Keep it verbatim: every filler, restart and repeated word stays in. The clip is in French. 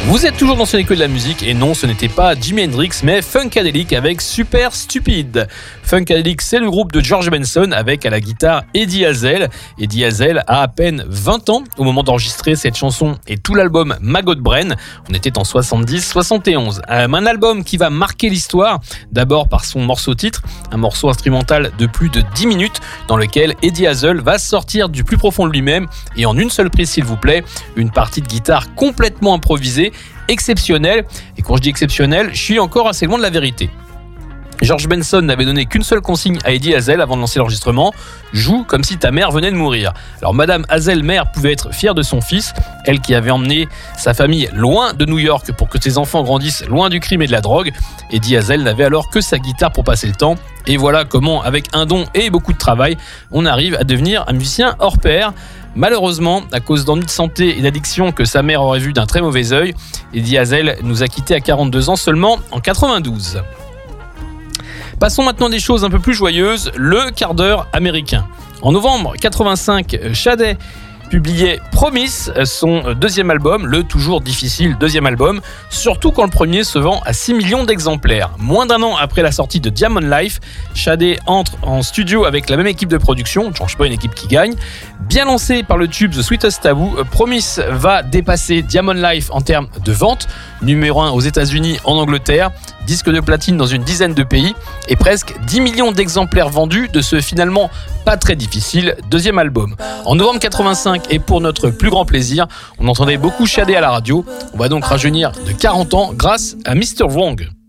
Vous êtes toujours dans ce écho de la musique et non, ce n'était pas Jimi Hendrix mais Funkadelic avec Super Stupid. Funkadelic, c'est le groupe de George Benson avec à la guitare Eddie Hazel. Eddie Hazel a à peine vingt ans au moment d'enregistrer cette chanson et tout l'album Maggot Brain. On était en soixante-dix soixante et onze. Un album qui va marquer l'histoire, d'abord par son morceau titre, un morceau instrumental de plus de dix minutes dans lequel Eddie Hazel va sortir du plus profond de lui-même et en une seule prise s'il vous plaît, une partie de guitare complètement improvisée, exceptionnelle. Et quand je dis exceptionnelle, je suis encore assez loin de la vérité. George Benson n'avait donné qu'une seule consigne à Eddie Hazel avant de lancer l'enregistrement: joue comme si ta mère venait de mourir. Alors Madame Hazel mère pouvait être fière de son fils, elle qui avait emmené sa famille loin de New York pour que ses enfants grandissent loin du crime et de la drogue. Eddie Hazel n'avait alors que sa guitare pour passer le temps. Et voilà comment, avec un don et beaucoup de travail, on arrive à devenir un musicien hors pair. Malheureusement, à cause d'ennuis de santé et d'addiction que sa mère aurait vu d'un très mauvais œil, Eddie Hazel nous a quittés à quarante-deux ans seulement en quatre-vingt-douze. Passons maintenant à des choses un peu plus joyeuses, le quart d'heure américain. En novembre quatre-vingt-cinq, Sade publiait Promise, son deuxième album, le toujours difficile deuxième album, surtout quand le premier se vend à six millions d'exemplaires. Moins d'un an après la sortie de Diamond Life, Sade entre en studio avec la même équipe de production, ne change pas une équipe qui gagne. Bien lancé par le tube The Sweetest Taboo, Promise va dépasser Diamond Life en termes de vente, numéro un aux États-Unis, en Angleterre, disque de platine dans une dizaine de pays et presque dix millions d'exemplaires vendus de ce finalement pas très difficile deuxième album. En novembre quatre-vingt-cinq, et pour notre plus grand plaisir, on entendait beaucoup Sade à la radio. On va donc rajeunir de quarante ans grâce à mister Wrong.